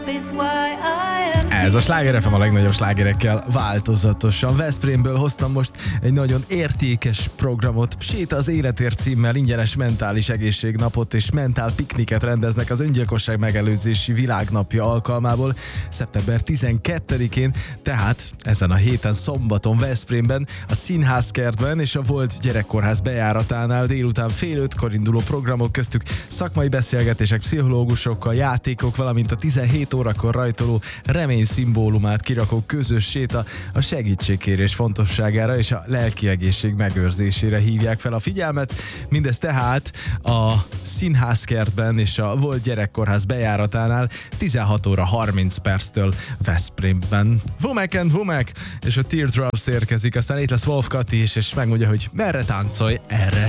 Ez a Sláger FM a legnagyobb slágerekkel változatosan. Veszprémből hoztam most egy nagyon értékes programot. Séta az életért címmel ingyenes mentális egészségnapot és mentál pikniket rendeznek az öngyilkosság megelőzési világnapja alkalmából szeptember 12-én, tehát ezen a héten szombaton Veszprémben, a Színházkertben és a Volt Gyerekkorház bejáratánál délután fél 5-kor induló programok köztük szakmai beszélgetések pszichológusokkal, játékok, valamint a 17 órakor rajtoló remény szimbólumát kirakó közös séta a segítségkérés fontosságára és a lelki egészség megőrzésére hívják fel a figyelmet. Mindez tehát a Színházkertben és a Volt Gyerekkorház bejáratánál 16 óra 30 perctől Veszprémben. Womack and Womack és a Teardrops érkezik, aztán itt lesz Wolf Kati és megmondja, hogy merre táncolj erre.